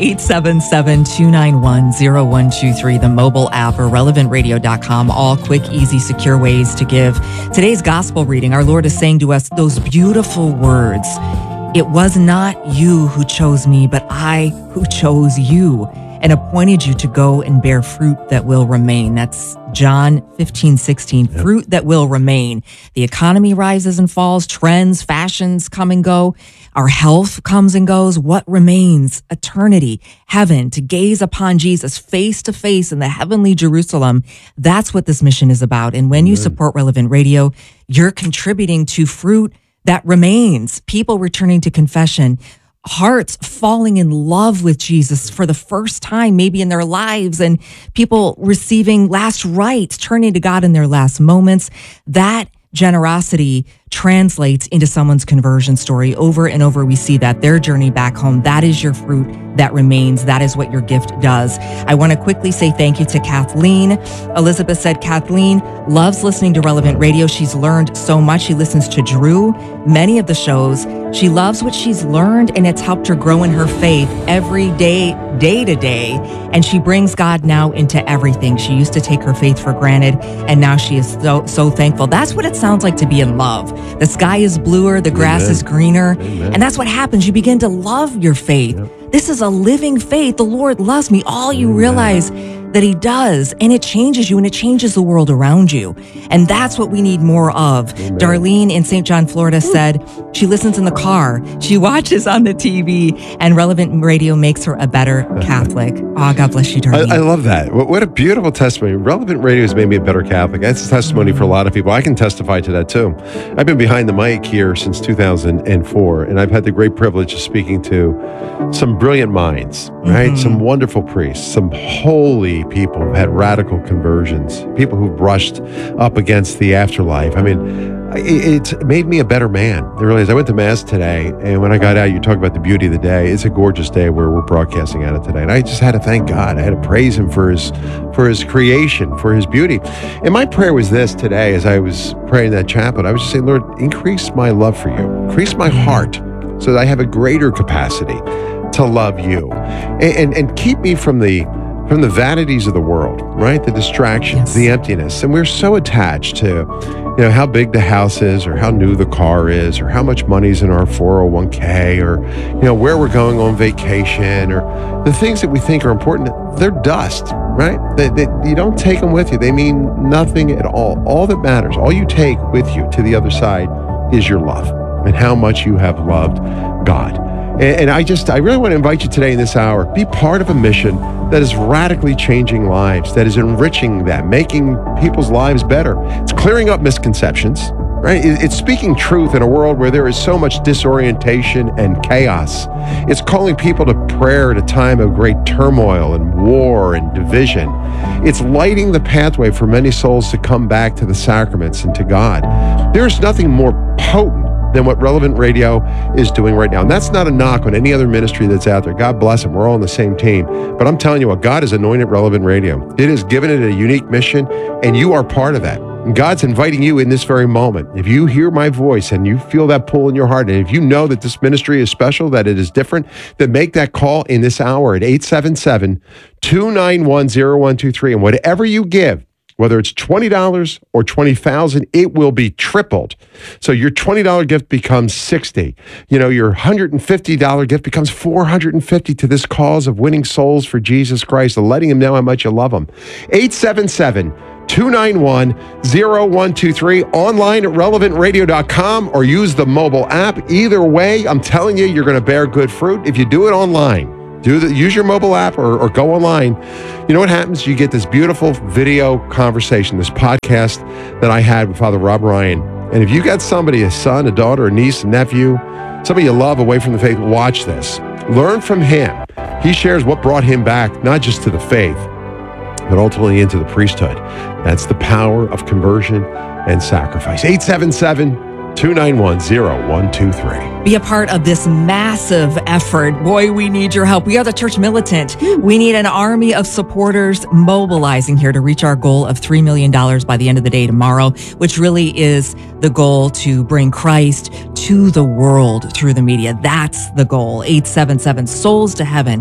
877-291-0123, the mobile app, or relevantradio.com. All quick, easy, secure ways to give. Today's gospel reading, our Lord is saying to us those beautiful words. It was not you who chose me, but I who chose you and appointed you to go and bear fruit that will remain. That's John 15:16, fruit that will remain. The economy rises and falls, trends, fashions come and go. Our health comes and goes. What remains? Eternity, heaven, to gaze upon Jesus face to face in the heavenly Jerusalem. That's what this mission is about. And when you support Relevant Radio, you're contributing to fruit that remains, people returning to confession, hearts falling in love with Jesus for the first time, maybe in their lives, and people receiving last rites, turning to God in their last moments. That generosity translates into someone's conversion story. Over and over, we see that their journey back home. That is your fruit that remains. That is what your gift does. I want to quickly say thank you to Kathleen. Elizabeth said Kathleen loves listening to Relevant Radio. She's learned so much. She listens to Drew, many of the shows. She loves what she's learned, and it's helped her grow in her faith every day, day to day. And she brings God now into everything. She used to take her faith for granted, and now she is so thankful. That's what it sounds like to be in love. The sky is bluer, the grass is greener. Amen. And that's what happens. You begin to love your faith. Yep. This is a living faith. The Lord loves me. All you realize that He does, and it changes you, and it changes the world around you. And that's what we need more of. Amen. Darlene in St. John, Florida said she listens in the car, she watches on the TV, and Relevant Radio makes her a better Catholic. Oh, God bless you, Darlene. I love that. What a beautiful testimony. Relevant Radio has made me a better Catholic. That's a testimony for a lot of people. I can testify to that too. I've been behind the mic here since 2004, and I've had the great privilege of speaking to some brilliant minds, right? Some wonderful priests, some holy people who've had radical conversions, people who've brushed up against the afterlife. I mean, it's made me a better man. I realized I went to Mass today, and when I got out, you talk about the beauty of the day. It's a gorgeous day where we're broadcasting out of today, and I just had to thank God. I had to praise Him for His creation, for His beauty. And my prayer was this today, as I was praying that chaplet. I was just saying, Lord, increase my love for You, increase my heart, so that I have a greater capacity to love You, and keep me from the vanities of the world, right? The distractions, the emptiness. And we're so attached to, how big the house is, or how new the car is, or how much money's in our 401k, or, where we're going on vacation, or the things that we think are important. They're dust, right? You don't take them with you. They mean nothing at all. All that matters, all you take with you to the other side is your love and how much you have loved God. And I really want to invite you today in this hour, be part of a mission that is radically changing lives, that is enriching them, making people's lives better. It's clearing up misconceptions, right? It's speaking truth in a world where there is so much disorientation and chaos. It's calling people to prayer at a time of great turmoil and war and division. It's lighting the pathway for many souls to come back to the sacraments and to God. There's nothing more potent than what Relevant Radio is doing right now. And that's not a knock on any other ministry that's out there. God bless them. We're all on the same team. But I'm telling you what, God has anointed Relevant Radio. It has given it a unique mission, and you are part of that. And God's inviting you in this very moment. If you hear my voice and you feel that pull in your heart, and if you know that this ministry is special, that it is different, then make that call in this hour at 877-291-0123. And whatever you give, whether it's $20 or $20,000, it will be tripled. So your $20 gift becomes $60. Your $150 gift becomes $450 to this cause of winning souls for Jesus Christ and letting Him know how much you love Him. 877-291-0123, online at relevantradio.com, or use the mobile app. Either way, I'm telling you, you're going to bear good fruit if you do it online. Use your mobile app or go online. You know what happens? You get this beautiful video conversation, this podcast that I had with Father Rob Ryan. And if you got somebody, a son, a daughter, a niece, a nephew, somebody you love away from the faith, watch this. Learn from him. He shares what brought him back, not just to the faith, but ultimately into the priesthood. That's the power of conversion and sacrifice. 877-291-0123. Be a part of this massive effort. Boy, we need your help. We are the Church Militant. We need an army of supporters mobilizing here to reach our goal of $3 million by the end of the day tomorrow, which really is the goal to bring Christ to the world through the media. That's the goal. 877 Souls to Heaven,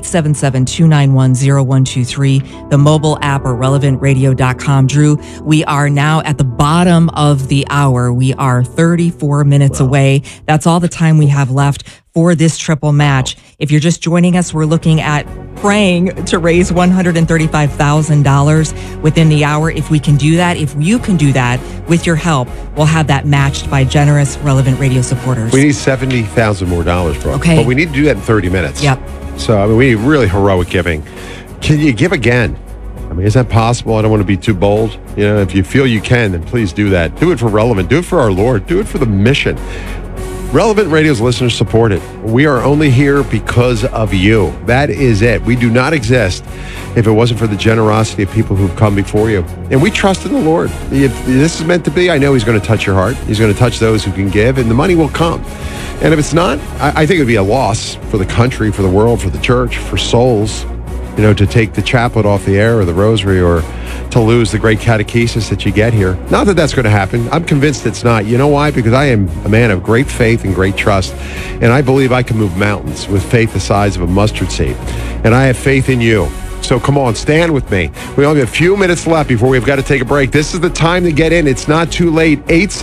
877-291-0123, the mobile app or relevantradio.com. Drew, we are now at the bottom of the hour. We are 34 minutes away. That's all the time we have left for this triple match. If you're just joining us, we're looking at praying to raise $135,000 within the hour. If we can do that, if you can do that with your help, we'll have that matched by generous Relevant Radio supporters. We need $70,000 more, bro. Okay. But we need to do that in 30 minutes. Yep. So, we need really heroic giving. Can you give again? Is that possible? I don't want to be too bold. If you feel you can, then please do that. Do it for Relevant. Do it for our Lord. Do it for the mission. Relevant Radio's listeners support it. We are only here because of you. That is it. We do not exist if it wasn't for the generosity of people who've come before you. And we trust in the Lord. If this is meant to be, I know He's going to touch your heart. He's going to touch those who can give, and the money will come. And if it's not, I think it would be a loss for the country, for the world, for the church, for souls, to take the chaplet off the air or the rosary, or to lose the great catechesis that you get here. Not that that's going to happen. I'm convinced it's not. You know why? Because I am a man of great faith and great trust, and I believe I can move mountains with faith the size of a mustard seed. And I have faith in you. So come on, stand with me. We only have a few minutes left before we've got to take a break. This is the time to get in. It's not too late.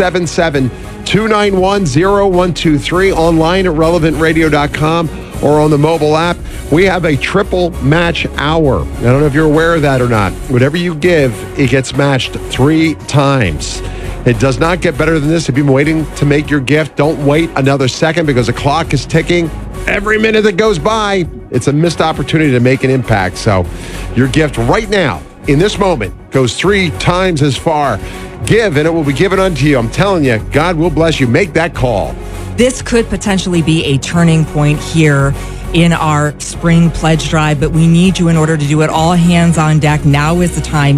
877-291-0123, online at relevantradio.com, or on the mobile app. We have a triple match hour. I don't know if you're aware of that or not. Whatever you give, it gets matched 3 times. It does not get better than this. If you've been waiting to make your gift, don't wait another second, because the clock is ticking. Every minute that goes by, it's a missed opportunity to make an impact. So your gift right now, in this moment, goes 3 times as far. Give, and it will be given unto you. I'm telling you, God will bless you. Make that call. This could potentially be a turning point here in our spring pledge drive, but we need you in order to do it. All hands on deck. Now is the time.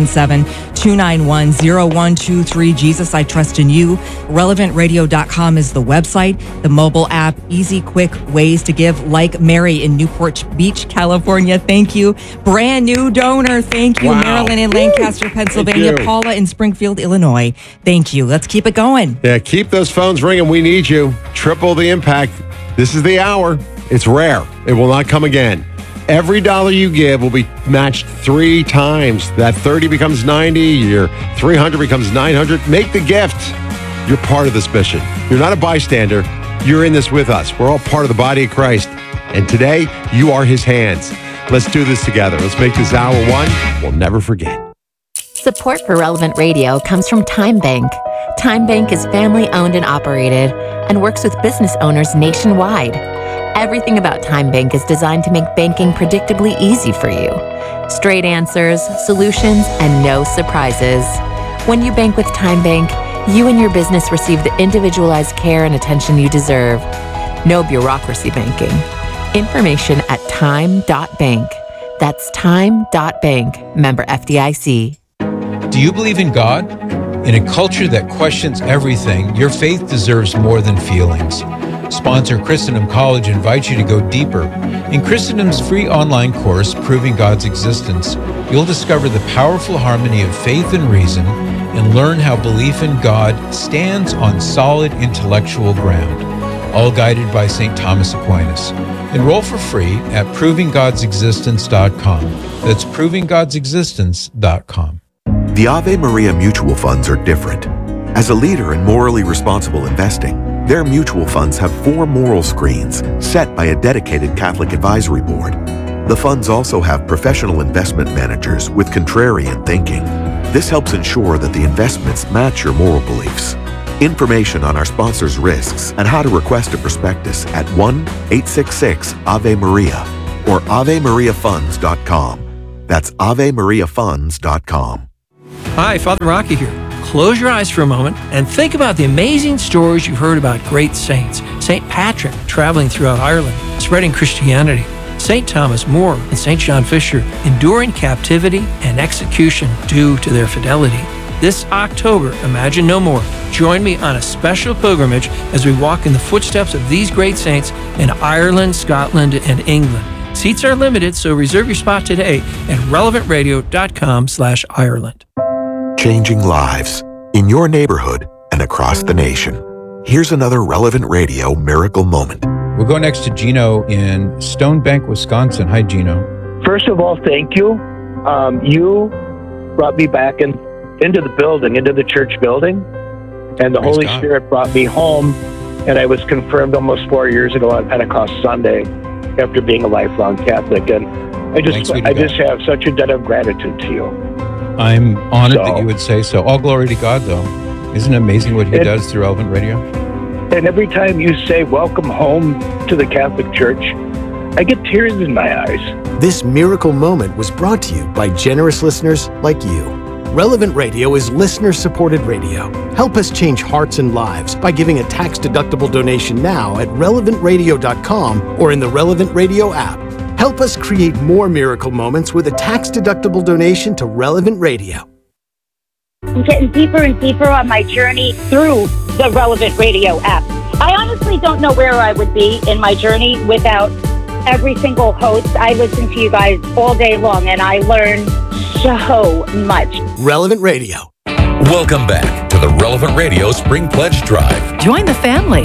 877-291-0123. Jesus, I trust in you. RelevantRadio.com is the website. The mobile app. Easy, quick ways to give, like Mary in Newport Beach, California. Thank you. Brand new donor. Thank you. Wow. Marilyn in Lancaster, Pennsylvania. Thank you. Paula in Springfield, Illinois. Thank you. Let's keep it going. Yeah, keep those phones ringing. We need you. Triple the impact. This is the hour. It's rare. It will not come again. Every dollar you give will be matched 3 times. That 30 becomes 90. Your 300 becomes 900. Make the gift. You're part of this mission. You're not a bystander. You're in this with us. We're all part of the body of Christ. And today, you are his hands. Let's do this together. Let's make this hour one we'll never forget. Support for Relevant Radio comes from Time Bank. Time Bank is family-owned and operated and works with business owners nationwide. Everything about Time Bank is designed to make banking predictably easy for you. Straight answers, solutions, and no surprises. When you bank with Time Bank, you and your business receive the individualized care and attention you deserve. No bureaucracy banking. Information at time.bank. That's time.bank. Member FDIC. Do you believe in God? In a culture that questions everything, your faith deserves more than feelings. Sponsor Christendom College invites you to go deeper. In Christendom's free online course, Proving God's Existence, you'll discover the powerful harmony of faith and reason and learn how belief in God stands on solid intellectual ground, all guided by St. Thomas Aquinas. Enroll for free at provinggodsexistence.com. That's provinggodsexistence.com. The Ave Maria mutual funds are different. As a leader in morally responsible investing, their mutual funds have 4 moral screens set by a dedicated Catholic advisory board. The funds also have professional investment managers with contrarian thinking. This helps ensure that the investments match your moral beliefs. Information on our sponsors' risks and how to request a prospectus at 1-866-AVE-MARIA or AveMariaFunds.com. That's AveMariaFunds.com. Hi, Father Rocky here. Close your eyes for a moment and think about the amazing stories you've heard about great saints. St. Patrick traveling throughout Ireland, spreading Christianity. St. Thomas More and St. John Fisher enduring captivity and execution due to their fidelity. This October, Imagine No More. Join me on a special pilgrimage as we walk in the footsteps of these great saints in Ireland, Scotland, and England. Seats are limited, so reserve your spot today at relevantradio.com/Ireland. Changing lives in your neighborhood and across the nation. Here's another Relevant Radio miracle moment. We'll go next to Gino in Stone Bank, Wisconsin. Hi, Gino. First of all, thank you. You brought me back into the building, into the church building, and the Holy Spirit brought me home, and I was confirmed almost 4 years ago on Pentecost Sunday after being a lifelong Catholic, and I just have such a debt of gratitude to you. I'm honored that you would say so. All glory to God, though. Isn't it amazing what he does through Relevant Radio? And every time you say welcome home to the Catholic Church, I get tears in my eyes. This miracle moment was brought to you by generous listeners like you. Relevant Radio is listener-supported radio. Help us change hearts and lives by giving a tax-deductible donation now at relevantradio.com or in the Relevant Radio app. Help us create more miracle moments with a tax-deductible donation to Relevant Radio. I'm getting deeper and deeper on my journey through the Relevant Radio app. I honestly don't know where I would be in my journey without every single host. I listen to you guys all day long, and I learn so much. Relevant Radio. Welcome back to the Relevant Radio Spring Pledge Drive. Join the family.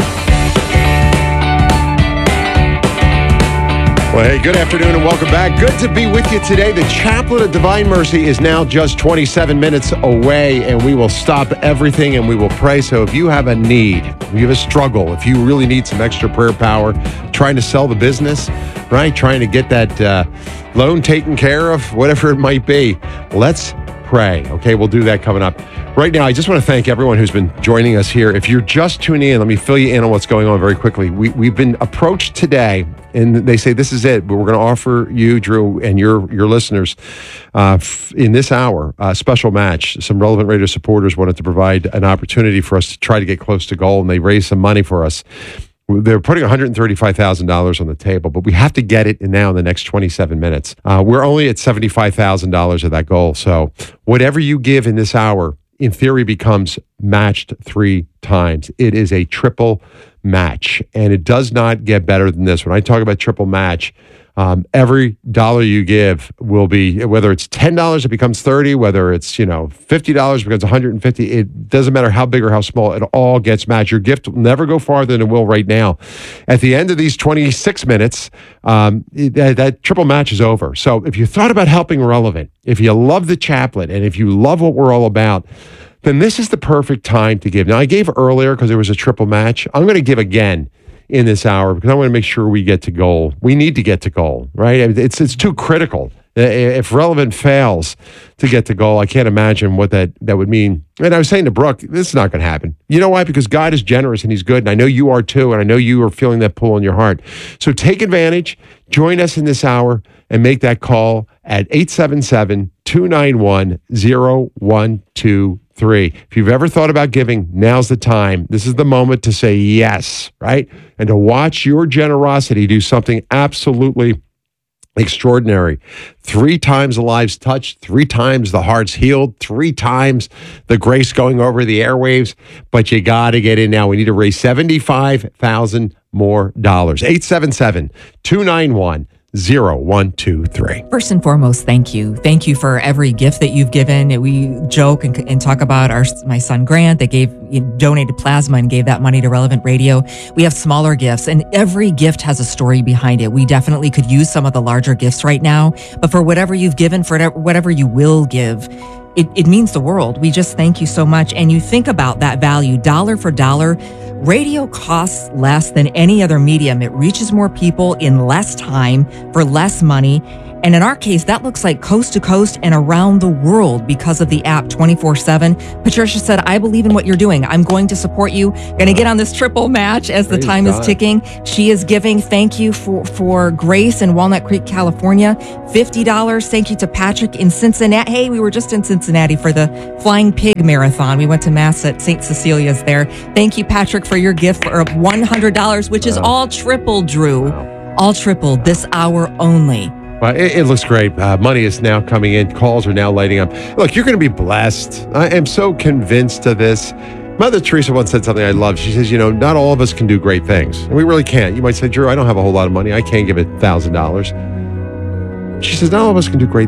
Well, hey, good afternoon and welcome back. Good to be with you today. The Chaplet of Divine Mercy is now just 27 minutes away, and we will stop everything and we will pray. So if you have a need, if you have a struggle, if you really need some extra prayer power, trying to sell the business, right? Trying to get that loan taken care of, whatever it might be, let's pray. Okay, we'll do that coming up. Right now, I just want to thank everyone who's been joining us here. If you're just tuning in, let me fill you in on what's going on very quickly. We've been approached today, and they say this is it, but we're going to offer you, Drew, and your listeners in this hour a special match. Some Relevant Radio supporters wanted to provide an opportunity for us to try to get close to goal, and they raised some money for us. They're putting $135,000 on the table, but we have to get it now in the next 27 minutes. We're only at $75,000 of that goal. So whatever you give in this hour, in theory, becomes matched 3 times. It is a triple match, and it does not get better than this. When I talk about triple match, every dollar you give will be, whether it's $10, it becomes 30, whether it's, $50, it becomes 150. It doesn't matter how big or how small, it all gets matched. Your gift will never go farther than it will right now. At the end of these 26 minutes, that triple match is over. So if you thought about helping Relevant, if you love the Chaplain, and if you love what we're all about, then this is the perfect time to give. Now, I gave earlier because there was a triple match. I'm going to give again in this hour because I want to make sure we get to goal. We need to get to goal, right? It's too critical. If Relevant fails to get to goal, I can't imagine what that would mean. And I was saying to Brooke, this is not going to happen. You know why? Because God is generous and he's good. And I know you are too. And I know you are feeling that pull in your heart. So take advantage. Join us in this hour and make that call at 877-291-0123. If you've ever thought about giving, now's the time. This is the moment to say yes, right? And to watch your generosity do something absolutely extraordinary. 3 times the lives touched, 3 times the hearts healed, 3 times the grace going over the airwaves. But you got to get in now. We need to raise $75,000 more. 877-291-0123. First and foremost, thank you. Thank you for every gift that you've given. We joke and talk about my son Grant. They donated plasma and gave that money to Relevant Radio. We have smaller gifts, and every gift has a story behind it. We definitely could use some of the larger gifts right now, but for whatever you've given, for whatever you will give, it means the world. We just thank you so much. And you think about that value, dollar for dollar. Radio costs less than any other medium. It reaches more people in less time for less money. And in our case, that looks like coast to coast and around the world because of the app 24/7. Patricia said, I believe in what you're doing. I'm going to support you. Going to get on this triple match as the time is ticking. She is giving. Thank you for Grace in Walnut Creek, California. $50. Thank you to Patrick in Cincinnati. Hey, we were just in Cincinnati for the Flying Pig Marathon. We went to Mass at St. Cecilia's there. Thank you, Patrick, for your gift for $100, which is all triple, Drew. All triple this hour only. Well, it looks great. Money is now coming in. Calls are now lighting up. Look, you're going to be blessed. I am so convinced of this. Mother Teresa once said something I love. She says, not all of us can do great things. And we really can't. You might say, Drew, I don't have a whole lot of money. I can't give it $1,000. She says, not all of us can do great